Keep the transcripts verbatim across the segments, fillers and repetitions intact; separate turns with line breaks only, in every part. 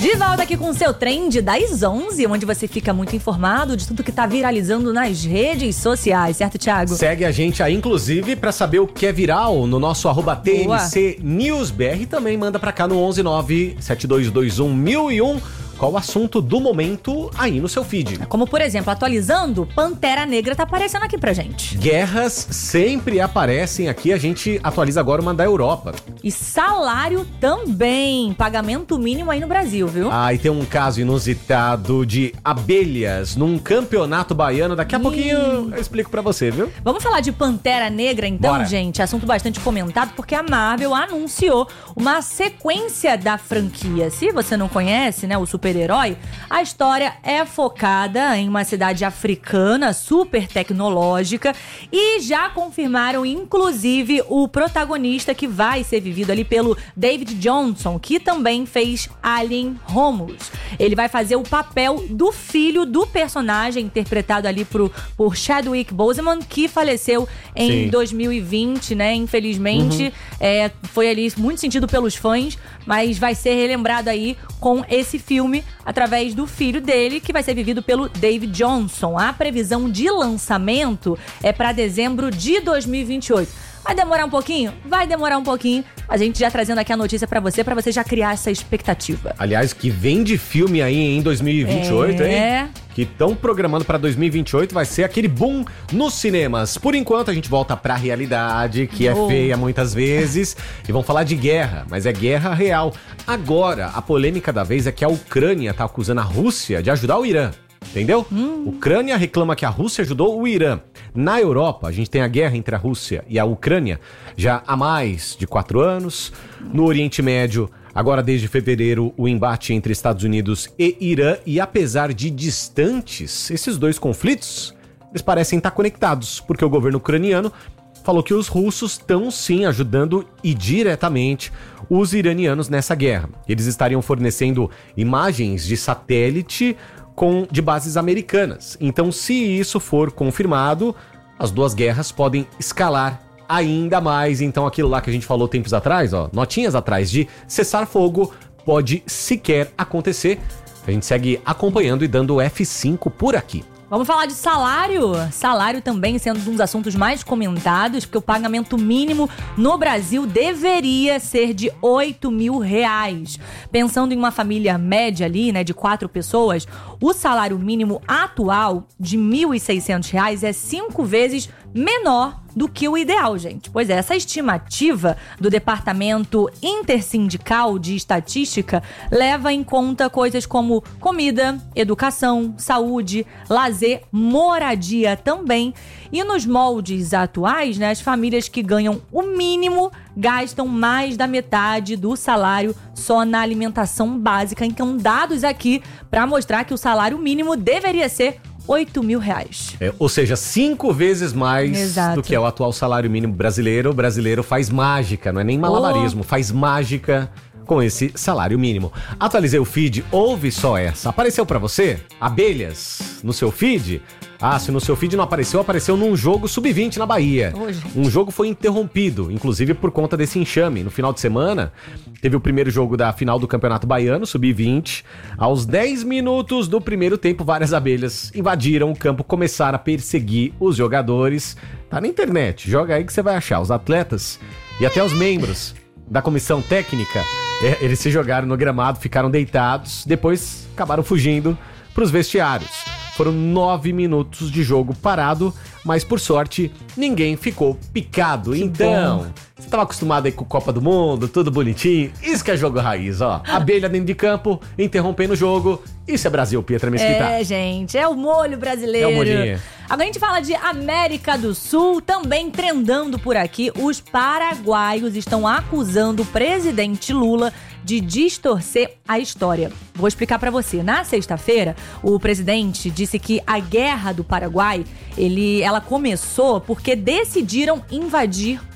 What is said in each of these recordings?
De volta aqui com o seu Trend das onze, onde você fica muito informado de tudo que tá viralizando nas redes sociais, certo, Thiago?
Segue a gente aí, inclusive, pra saber o que é viral no nosso arroba T M C News B R. Também manda pra cá no onze nove sete dois dois um mil e um. Qual o assunto do momento aí no seu feed?
Como, por exemplo, atualizando, Pantera Negra tá aparecendo aqui pra gente.
Guerras sempre aparecem aqui, a gente atualiza agora uma da Europa.
E salário também, pagamento mínimo aí no Brasil, viu?
Ah, e tem um caso inusitado de abelhas num campeonato baiano. Daqui a Ih. pouquinho eu explico pra você, viu?
Vamos falar de Pantera Negra então,
Bora.
gente? Assunto bastante comentado porque a Marvel anunciou uma sequência da franquia. Se você não conhece, né, o super herói, a história é focada em uma cidade africana super tecnológica e já confirmaram inclusive o protagonista que vai ser vivido ali pelo David Johnson, que também fez Alien Romulus. Ele vai fazer o papel do filho do personagem interpretado ali por, por Chadwick Boseman, que faleceu em Sim. dois mil e vinte, né? Infelizmente, uhum. é, foi ali muito sentido pelos fãs, mas vai ser relembrado aí com esse filme através do filho dele, que vai ser vivido pelo David Johnson. A previsão de lançamento é para dezembro de dois mil e vinte e oito. Vai demorar um pouquinho? Vai demorar um pouquinho. A gente já trazendo aqui a notícia pra você, pra você já criar essa expectativa.
Aliás, que vem de filme aí em dois mil e vinte e oito,
é.
hein? Que estão programando pra dois mil e vinte e oito, vai ser aquele boom nos cinemas. Por enquanto, a gente volta pra realidade, que é oh. feia muitas vezes. E vamos falar de guerra, mas é guerra real. Agora, a polêmica da vez é que a Ucrânia tá acusando a Rússia de ajudar o Irã. Entendeu? Hum. Ucrânia reclama que a Rússia ajudou o Irã. Na Europa, a gente tem a guerra entre a Rússia e a Ucrânia já há mais de quatro anos. No Oriente Médio, agora desde fevereiro, o embate entre Estados Unidos e Irã. E apesar de distantes, esses dois conflitos, eles parecem estar conectados, porque o governo ucraniano falou que os russos estão sim ajudando e diretamente os iranianos nessa guerra. Eles estariam fornecendo imagens de satélite com, de bases americanas. Então, se isso for confirmado, as duas guerras podem escalar ainda mais. Então, aquilo lá que a gente falou tempos atrás, ó, notinhas atrás, de cessar fogo, pode sequer acontecer. A gente segue acompanhando e dando F cinco por aqui.
Vamos falar de salário? Salário também sendo um dos assuntos mais comentados, porque o pagamento mínimo no Brasil deveria ser de oito mil reais. Pensando em uma família média ali, né, de quatro pessoas, o salário mínimo atual de mil e seiscentos reais é cinco vezes menor do que o ideal, gente. Pois é, essa estimativa do Departamento Intersindical de Estatística leva em conta coisas como comida, educação, saúde, lazer, moradia também. E nos moldes atuais, né, as famílias que ganham o mínimo gastam mais da metade do salário só na alimentação básica. Então, dados aqui para mostrar que o salário mínimo deveria ser oito mil reais.
É, ou seja, cinco vezes mais Exato. do que é o atual salário mínimo brasileiro. O brasileiro faz mágica, não é nem malabarismo, oh. faz mágica com esse salário mínimo. Atualizei o feed, ouve só essa. Apareceu pra você? Abelhas no seu feed? Ah, se no seu feed não apareceu, apareceu num jogo sub vinte na Bahia. Oh, um jogo foi interrompido, inclusive por conta desse enxame. No final de semana, teve o primeiro jogo da final do Campeonato Baiano, sub vinte. Aos dez minutos do primeiro tempo, várias abelhas invadiram o campo, começaram a perseguir os jogadores. Tá na internet, joga aí que você vai achar. Os atletas e até os membros da comissão técnica, é, eles se jogaram no gramado, ficaram deitados, depois acabaram fugindo pros vestiários. Foram nove minutos de jogo parado, mas por sorte, ninguém ficou picado. Que então, bom. Você estava acostumado aí com Copa do Mundo, tudo bonitinho. Isso que é jogo raiz, ó. Abelha dentro de campo, interrompendo o jogo. Isso é Brasil, Pietra Mesquita.
É, gente, é o molho brasileiro.
É o molhinho.
Agora a gente fala de América do Sul, também trendando por aqui. Os paraguaios estão acusando o presidente Lula de distorcer a história. Vou explicar pra você. Na sexta-feira, o presidente disse que a guerra do Paraguai, ele, ela começou porque decidiram invadir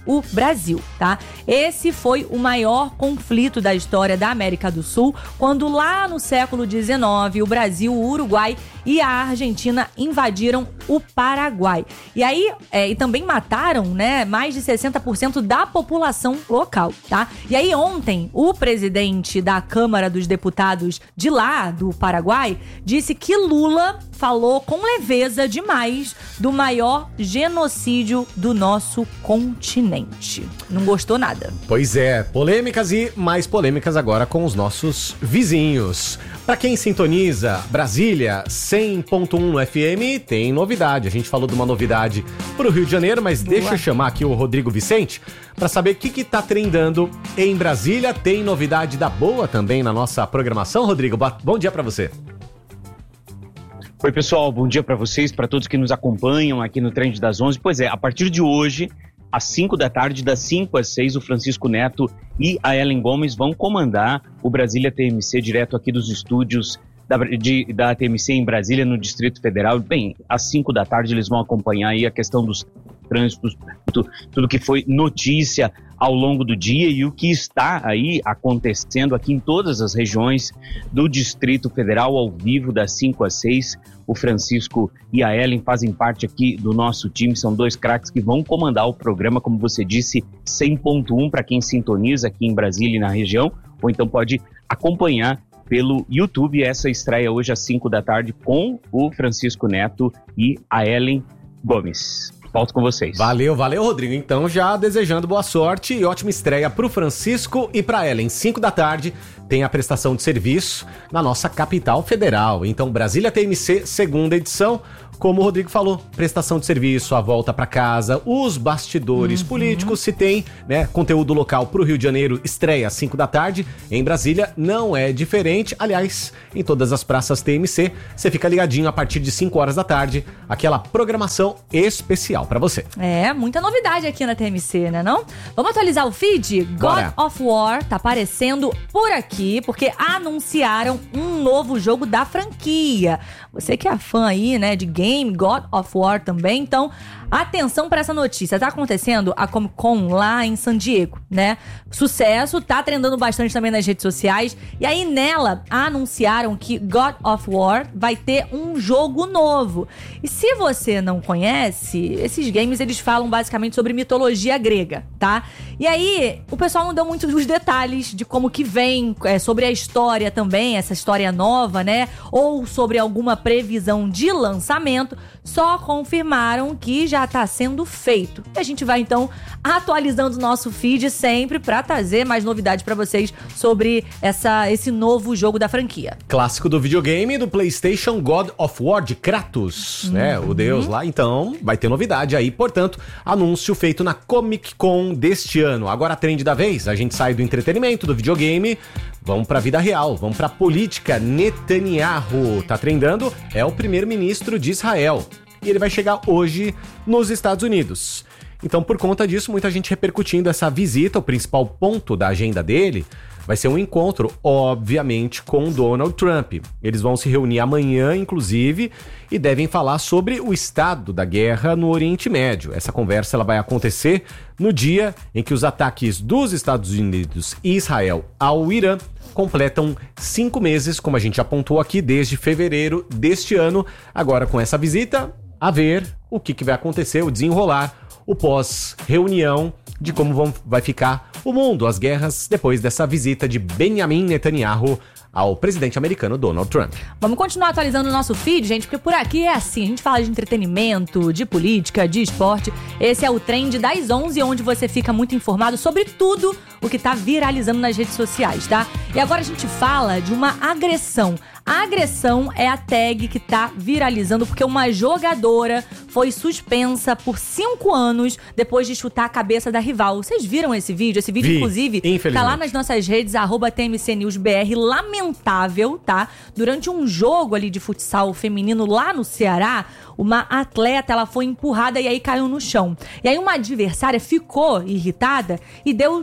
o Brasil, tá? Esse foi o maior conflito da história da América do Sul, quando lá no século dezenove o Brasil, o Uruguai e a Argentina invadiram o Paraguai. E aí, é, e também mataram, né, mais de sessenta por cento da população local, tá? E aí ontem, o presidente da Câmara dos Deputados de lá, do Paraguai, disse que Lula falou com leveza demais do maior genocídio do nosso continente. Não gostou nada.
Pois é, polêmicas e mais polêmicas agora com os nossos vizinhos. Para quem sintoniza Brasília cem ponto um no F M, tem novidade. A gente falou de uma novidade pro Rio de Janeiro, mas Boa. deixa eu chamar aqui o Rodrigo Vicente para saber o que que tá trendando em Brasília. Tem novidade da boa também na nossa programação, Rodrigo. Bom dia para você.
Oi, pessoal, bom dia para vocês, para todos que nos acompanham aqui no Trend das onze. Pois é, a partir de hoje, às cinco da tarde, das cinco às seis, o Francisco Neto e a Ellen Gomes vão comandar o Brasília T M C direto aqui dos estúdios da, de, da T M C em Brasília, no Distrito Federal. Bem, às cinco da tarde eles vão acompanhar aí a questão dos trânsitos, tudo, tudo que foi notícia ao longo do dia e o que está aí acontecendo aqui em todas as regiões do Distrito Federal, ao vivo, das cinco às seis. O Francisco e a Ellen fazem parte aqui do nosso time, são dois craques que vão comandar o programa, como você disse, cem ponto um para quem sintoniza aqui em Brasília e na região, ou então pode acompanhar pelo YouTube essa estreia hoje às cinco da tarde com o Francisco Neto e a Ellen Gomes. Volto com vocês.
Valeu, valeu, Rodrigo. Então, já desejando boa sorte e ótima estreia pro Francisco e pra Ellen. cinco da tarde tem a prestação de serviço na nossa capital federal. Então, Brasília T M C, segunda edição. Como o Rodrigo falou, prestação de serviço, a volta para casa, os bastidores uhum. políticos, se tem, né, conteúdo local pro Rio de Janeiro, estreia às cinco da tarde. Em Brasília não é diferente. Aliás, em todas as praças T M C, você fica ligadinho a partir de cinco horas da tarde, aquela programação especial para você.
É, muita novidade aqui na T M C, né não? Vamos atualizar o feed?
Bora.
God of War tá aparecendo por aqui, porque anunciaram um novo jogo da franquia. Você que é fã aí, né, de game, God of War também, então atenção para essa notícia. Tá acontecendo a Comic Con lá em San Diego, né? Sucesso, tá trendando bastante também nas redes sociais. E aí nela anunciaram que God of War vai ter um jogo novo. E se você não conhece, esses games eles falam basicamente sobre mitologia grega, tá? E aí o pessoal não deu muitos os detalhes de como que vem, é, sobre a história também, essa história nova, né? Ou sobre alguma previsão de lançamento. Só confirmaram que já está sendo feito. E a gente vai então atualizando o nosso feed sempre para trazer mais novidades para vocês sobre essa, esse novo jogo da franquia.
Clássico do videogame do PlayStation, God of War de Kratos, uhum. né? O deus lá. Então vai ter novidade aí. Portanto, anúncio feito na Comic Con deste ano. Agora a trend da vez, a gente sai do entretenimento, do videogame. Vamos pra vida real, vamos pra política. Netanyahu tá trendando, é o primeiro-ministro de Israel. E ele vai chegar hoje nos Estados Unidos. Então, por conta disso, muita gente repercutindo essa visita. O principal ponto da agenda dele vai ser um encontro, obviamente, com Donald Trump. Eles vão se reunir amanhã, inclusive, e devem falar sobre o estado da guerra no Oriente Médio. Essa conversa ela vai acontecer no dia em que os ataques dos Estados Unidos e Israel ao Irã completam cinco meses, como a gente apontou aqui, desde fevereiro deste ano. Agora, com essa visita, a ver o que, que vai acontecer, o desenrolar, o pós-reunião de como vão, vai ficar o mundo, as guerras, depois dessa visita de Benjamin Netanyahu ao presidente americano Donald Trump.
Vamos continuar atualizando o nosso feed, gente, porque por aqui é assim, a gente fala de entretenimento, de política, de esporte. Esse é o Trend das onze, onde você fica muito informado sobre tudo o que tá viralizando nas redes sociais, tá? E agora a gente fala de uma agressão. A agressão é a tag que tá viralizando porque uma jogadora foi suspensa por cinco anos depois de chutar a cabeça da rival. Vocês viram esse vídeo? Esse vídeo,
Vi,
inclusive, tá lá nas nossas redes, arroba T M C News B R. Lamentável, tá? Durante um jogo ali de futsal feminino lá no Ceará, uma atleta, ela foi empurrada e aí caiu no chão. E aí uma adversária ficou irritada e deu dois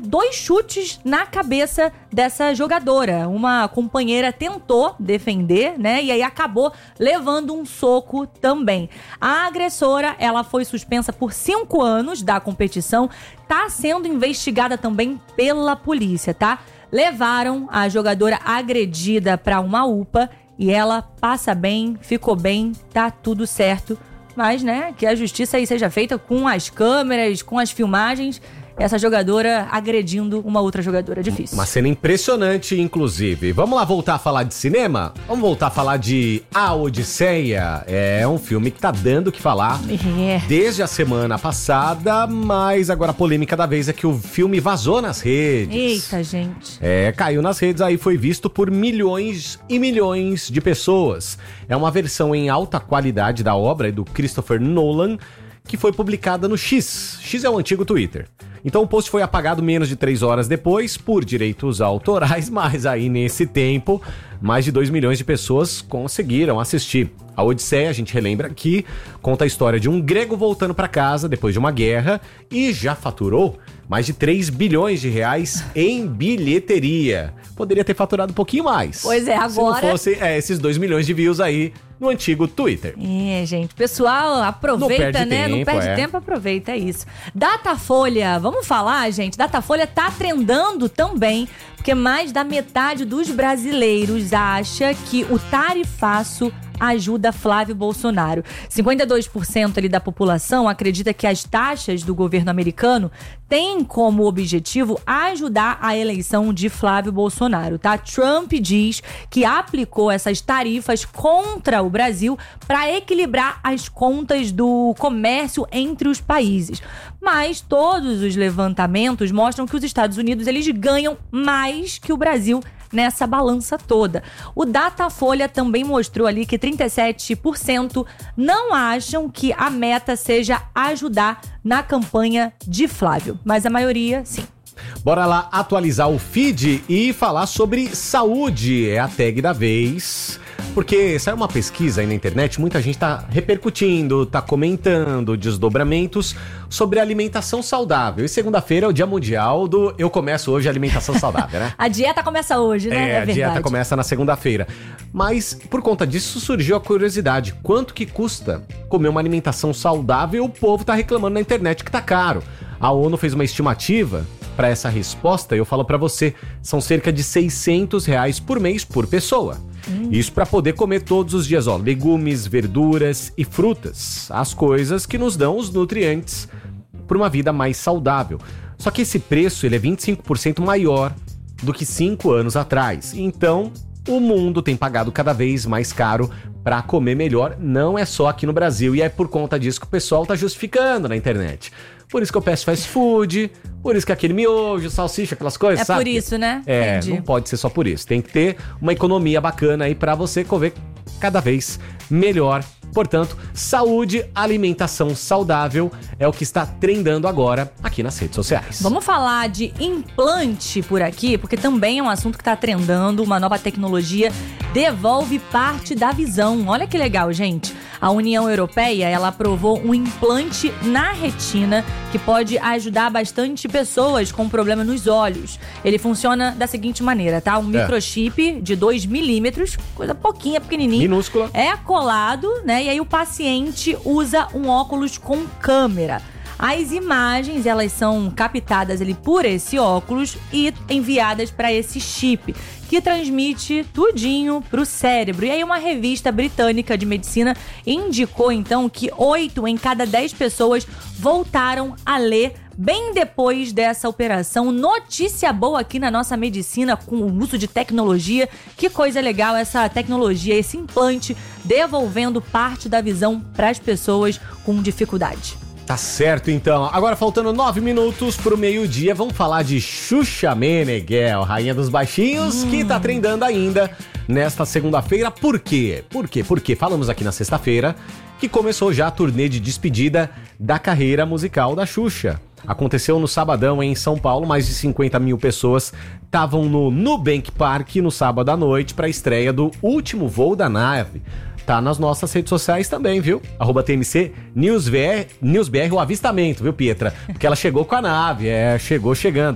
chutes na cabeça dessa jogadora. Uma companheira tentou defender, né? E aí acabou levando um soco também. A agressora, ela foi suspensa por cinco anos da competição. Tá sendo investigada também pela polícia, tá? Levaram a jogadora agredida para uma U P A e ela passa bem, ficou bem, tá tudo certo. Mas, né, que a justiça aí seja feita com as câmeras, com as filmagens. Essa jogadora agredindo uma outra jogadora. Difícil.
Uma cena impressionante, inclusive. Vamos lá voltar a falar de cinema? Vamos voltar a falar de A Odisseia. É um filme que tá dando o que falar
é. desde
a semana passada, mas agora a polêmica da vez é que o filme vazou nas redes.
Eita, gente.
É, caiu nas redes, aí foi visto por milhões e milhões de pessoas. É uma versão em alta qualidade da obra do Christopher Nolan, que foi publicada no X. X é o antigo Twitter. Então o post foi apagado menos de três horas depois, por direitos autorais, mas aí nesse tempo, mais de dois milhões de pessoas conseguiram assistir. A Odisseia, a gente relembra que conta a história de um grego voltando para casa depois de uma guerra e já faturou mais de três bilhões de reais em bilheteria. Poderia ter faturado um pouquinho mais.
Pois é, agora...
Se não fosse é, esses dois milhões de views aí no antigo Twitter.
É, gente, pessoal, aproveita, não né? Tempo, não perde é. tempo, aproveita isso. Datafolha, vamos falar, gente? Datafolha tá trendando também, porque mais da metade dos brasileiros acha que o tarifaço ajuda Flávio Bolsonaro. cinquenta e dois por cento ali da população acredita que as taxas do governo americano têm como objetivo ajudar a eleição de Flávio Bolsonaro, tá? Trump diz que aplicou essas tarifas contra o Brasil para equilibrar as contas do comércio entre os países. Mas todos os levantamentos mostram que os Estados Unidos eles ganham mais que o Brasil nessa balança toda. O Datafolha também mostrou ali que trinta e sete por cento não acham que a meta seja ajudar na campanha de Flávio, mas a maioria, sim.
Bora lá atualizar o feed e falar sobre saúde, é a tag da vez. Porque saiu uma pesquisa aí na internet, muita gente tá repercutindo, tá comentando desdobramentos sobre alimentação saudável. E segunda-feira é o dia mundial do eu começo hoje a alimentação saudável, né?
A dieta começa hoje, né?
É, é a verdade. Dieta começa na segunda-feira. Mas por conta disso surgiu a curiosidade. Quanto que custa comer uma alimentação saudável? O povo tá reclamando na internet que tá caro. A ONU fez uma estimativa para essa resposta e eu falo para você, são cerca de seiscentos reais por mês por pessoa. Hum. Isso para poder comer todos os dias, ó, legumes, verduras e frutas, as coisas que nos dão os nutrientes para uma vida mais saudável. Só que esse preço ele é vinte e cinco por cento maior do que cinco anos atrás. Então, o mundo tem pagado cada vez mais caro para comer melhor, não é só aqui no Brasil. E é por conta disso que o pessoal tá justificando na internet. Por isso que eu peço fast food, por isso que aquele miojo, salsicha, aquelas coisas,
é
sabe?
É por isso, né?
É,
Entendi.
Não pode ser só por isso. Tem que ter uma economia bacana aí pra você comer cada vez melhor. Portanto, saúde, alimentação saudável é o que está trendando agora aqui nas redes sociais.
Vamos falar de implante por aqui, porque também é um assunto que está trendando. Uma nova tecnologia devolve parte da visão. Olha que legal, gente. A União Europeia, ela aprovou um implante na retina que pode ajudar bastante pessoas com problema nos olhos. Ele funciona da seguinte maneira, tá? Um
é.
microchip de dois milímetros, coisa pouquinha, pequenininha.
Minúscula.
É colado, né? E aí o paciente usa um óculos com câmera. As imagens, elas são captadas ali por esse óculos e enviadas para esse chip, que transmite tudinho pro cérebro. E aí uma revista britânica de medicina indicou, então, que oito em cada dez pessoas voltaram a ler bem depois dessa operação. Notícia boa aqui na nossa medicina com o uso de tecnologia. Que coisa legal essa tecnologia, esse implante devolvendo parte da visão para as pessoas com dificuldade.
Tá certo, então. Agora, faltando nove minutos pro meio-dia, vamos falar de Xuxa Meneghel, rainha dos baixinhos, hum. que tá trendando ainda nesta segunda-feira. Por quê? Por quê? Porque falamos aqui na sexta-feira que começou já a turnê de despedida da carreira musical da Xuxa. Aconteceu no sabadão em São Paulo, mais de cinquenta mil pessoas estavam no Nubank Park no sábado à noite para a estreia do Último Voo da Nave. Tá nas nossas redes sociais também, viu? Arroba T M C NewsBR, NewsBR o avistamento, viu, Pietra? Porque ela chegou com a nave, é, chegou chegando.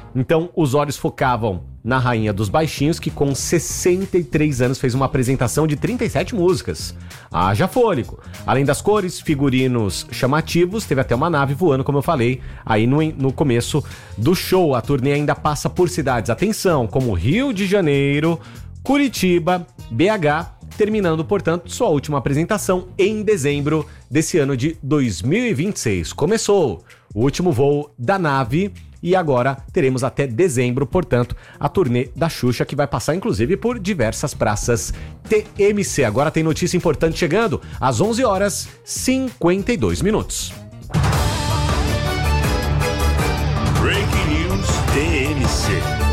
Então, os olhos focavam na Rainha dos Baixinhos, que com sessenta e três anos fez uma apresentação de trinta e sete músicas. Haja fôlego. Além das cores, figurinos chamativos, teve até uma nave voando, como eu falei, aí no, no começo do show. A turnê ainda passa por cidades, atenção, como Rio de Janeiro, Curitiba, B H, terminando, portanto, sua última apresentação em dezembro desse ano de dois mil e vinte e seis. Começou o último voo da nave e agora teremos até dezembro, portanto, a turnê da Xuxa, que vai passar, inclusive, por diversas praças T M C. Agora tem notícia importante chegando às onze horas e cinquenta e dois minutos.
Breaking News T M C.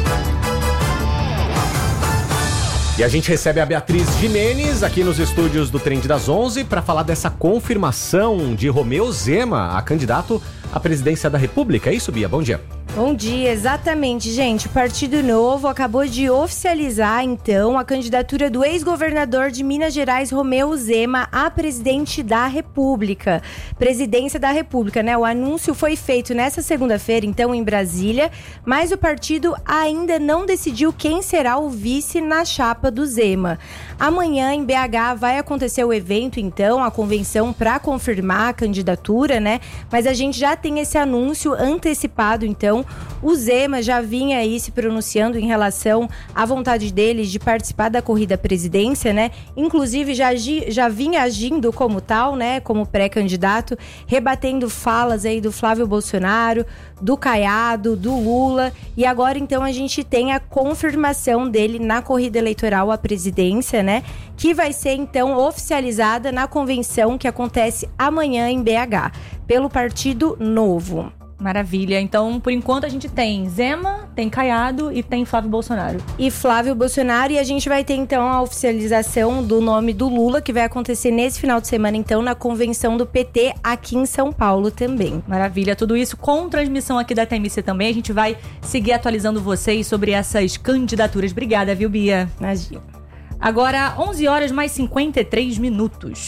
E a gente recebe a Beatriz Jimenez aqui nos estúdios do Trend das onze para falar dessa confirmação de Romeu Zema, a candidato à presidência da República. É isso, Bia? Bom dia.
Bom dia, exatamente, gente. O Partido Novo acabou de oficializar, então, a candidatura do ex-governador de Minas Gerais, Romeu Zema, a presidente da República. Presidência da República, né? O anúncio foi feito nessa segunda-feira, então, em Brasília, mas o partido ainda não decidiu quem será o vice na chapa do Zema. Amanhã, em B H, vai acontecer o evento, então, a convenção para confirmar a candidatura, né? Mas a gente já tem esse anúncio antecipado, então. O Zema já vinha aí se pronunciando em relação à vontade dele de participar da corrida à presidência, né? Inclusive já, agi, já vinha agindo como tal, né? Como pré-candidato, rebatendo falas aí do Flávio Bolsonaro, do Caiado, do Lula. E agora, então, a gente tem a confirmação dele na corrida eleitoral à presidência, né? Que vai ser, então, oficializada na convenção que acontece amanhã em B H, pelo Partido Novo.
Maravilha. Então, por enquanto, a gente tem Zema, tem Caiado e tem Flávio Bolsonaro.
E Flávio Bolsonaro, e a gente vai ter, então, a oficialização do nome do Lula, que vai acontecer nesse final de semana, então, na convenção do P T aqui em São Paulo também.
Maravilha. Tudo isso com transmissão aqui da T M C também. A gente vai seguir atualizando vocês sobre essas candidaturas. Obrigada, viu, Bia?
Imagina.
Agora, onze horas mais cinquenta e três minutos.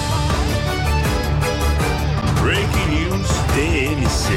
Breaking News T M C.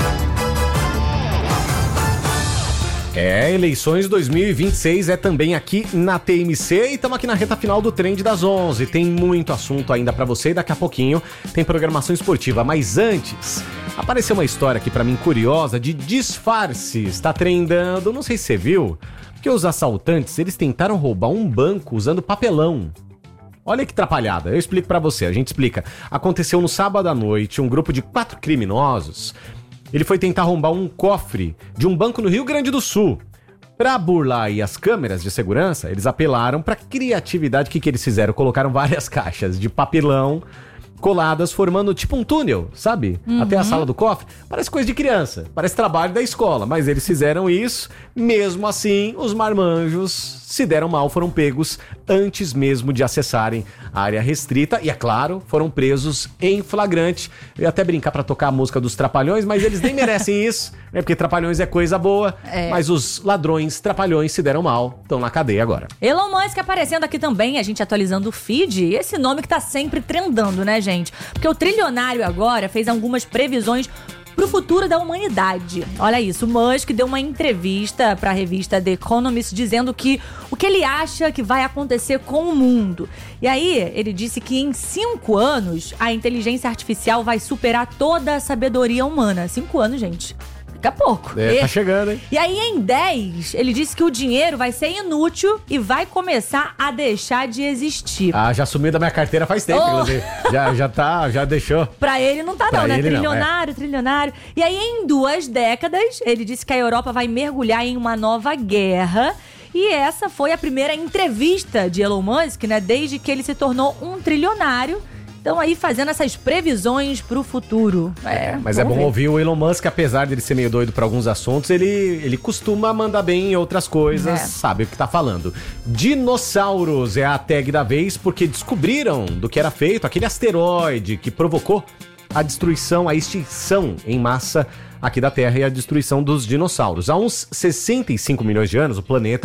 É, eleições dois mil e vinte e seis é também aqui na T M C e estamos aqui na reta final do Trend das onze. Tem muito assunto ainda pra você e daqui a pouquinho tem programação esportiva. Mas antes, apareceu uma história aqui pra mim curiosa de disfarce. Está trendando, não sei se você viu, porque os assaltantes, eles tentaram roubar um banco usando papelão. Olha que atrapalhada, eu explico pra você, a gente explica. Aconteceu no sábado à noite, um grupo de quatro criminosos, ele foi tentar arrombar um cofre de um banco no Rio Grande do Sul. Pra burlar aí as câmeras de segurança, eles apelaram pra criatividade. O que, que eles fizeram? Colocaram várias caixas de papelão coladas, formando tipo um túnel, sabe? Uhum. Até a sala do cofre. Parece coisa de criança, parece trabalho da escola, mas eles fizeram isso. Mesmo assim, os marmanjos se deram mal, foram pegos antes mesmo de acessarem a área restrita e, é claro, foram presos em flagrante. Eu ia até brincar pra tocar a música dos Trapalhões, mas eles nem merecem isso, né? Porque Trapalhões é coisa boa, é. Mas os ladrões Trapalhões se deram mal, estão na cadeia agora.
Elon Musk aparecendo aqui também, a gente atualizando o feed, esse nome que tá sempre trendando, né, gente? Porque o trilionário agora fez algumas previsões pro futuro da humanidade. Olha isso, o Musk deu uma entrevista pra revista The Economist dizendo que o que ele acha que vai acontecer com o mundo. E aí, ele disse que em cinco anos, a inteligência artificial vai superar toda a sabedoria humana. Cinco anos, gente. Daqui a pouco.
É,
e,
tá chegando, hein?
E aí, em dez, ele disse que o dinheiro vai ser inútil e vai começar a deixar de existir.
Ah, já sumiu da minha carteira faz tempo, oh. já, já tá, já deixou.
Pra ele não tá
pra
não, né?
Não,
Trilionário,
é.
trilionário. E aí, em duas décadas, ele disse que a Europa vai mergulhar em uma nova guerra. E essa foi a primeira entrevista de Elon Musk, né? Desde que ele se tornou um trilionário. Estão aí fazendo essas previsões pro futuro.
É, mas é bom ver. Ouvir o Elon Musk, apesar dele ser meio doido para alguns assuntos, ele, ele costuma mandar bem em outras coisas, é. Sabe o que tá falando. Dinossauros é a tag da vez, porque descobriram do que era feito aquele asteroide que provocou a destruição, a extinção em massa aqui da Terra e a destruição dos dinossauros. Há uns sessenta e cinco milhões de anos, o planeta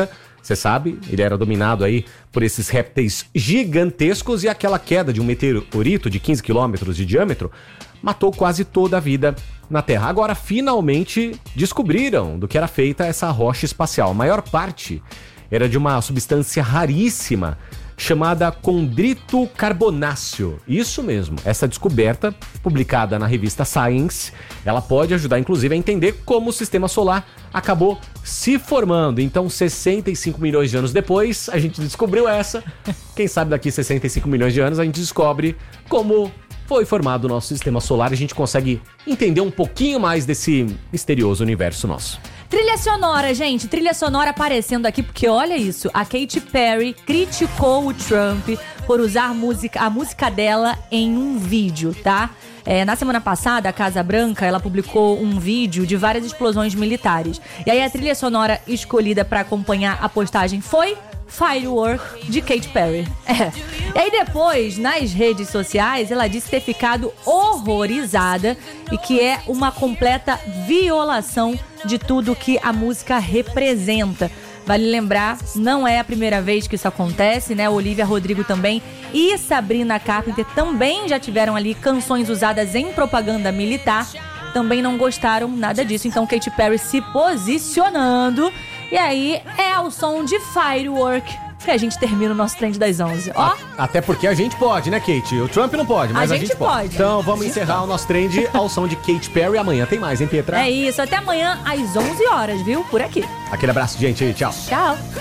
Você sabe, ele era dominado aí por esses répteis gigantescos e aquela queda de um meteorito de quinze quilômetros de diâmetro matou quase toda a vida na Terra. Agora, finalmente, descobriram do que era feita essa rocha espacial. A maior parte era de uma substância raríssima chamada condrito carbonáceo. Isso mesmo, essa descoberta, publicada na revista Science, ela pode ajudar, inclusive, a entender como o sistema solar acabou se formando. Então, sessenta e cinco milhões de anos depois, a gente descobriu essa. Quem sabe daqui sessenta e cinco milhões de anos a gente descobre como foi formado o nosso sistema solar e a gente consegue entender um pouquinho mais desse misterioso universo nosso.
Trilha sonora, gente. Trilha sonora aparecendo aqui, porque olha isso. A Katy Perry criticou o Trump por usar música, a música dela em um vídeo, tá? É, na semana passada, a Casa Branca, ela publicou um vídeo de várias explosões militares. E aí a trilha sonora escolhida para acompanhar a postagem foi Firework, de Katy Perry. É. E aí depois, nas redes sociais, ela disse ter ficado horrorizada e que é uma completa violação de tudo que a música representa. Vale lembrar, não é a primeira vez que isso acontece, né? Olivia Rodrigo também e Sabrina Carpenter também já tiveram ali canções usadas em propaganda militar. Também não gostaram nada disso. Então Katy Perry se posicionando. E aí é ao som de Firework que a gente termina o nosso Trend das onze. Ó.
Até porque a gente pode, né, Kate? O Trump não pode, mas a, a gente, gente pode. pode. Então vamos encerrar pode. o nosso Trend ao som de Katy Perry. Amanhã tem mais, hein, Pietra?
É isso. Até amanhã às onze horas, viu? Por aqui.
Aquele abraço, gente. Tchau.
Tchau.